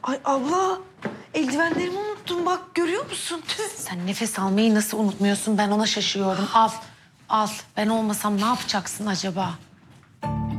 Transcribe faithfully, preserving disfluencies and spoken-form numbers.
Ay abla, eldivenlerimi unuttum bak, görüyor musun? Tüh. Sen nefes almayı nasıl unutmuyorsun? Ben ona şaşıyorum. Al, al. Ben olmasam ne yapacaksın acaba?